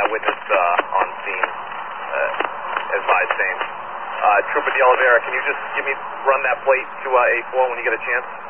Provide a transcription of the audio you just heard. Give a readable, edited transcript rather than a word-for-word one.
witness on scene. Advised same. Trooper De Oliveira, can you just run that plate to A4 when you get a chance?